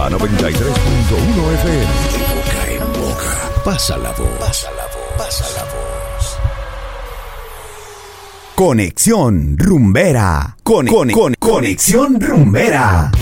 La 93.1 FM. De boca en boca. Pasa la voz. Pasa la voz. Pasa la voz. Conexión Rumbera. Conexión Rumbera.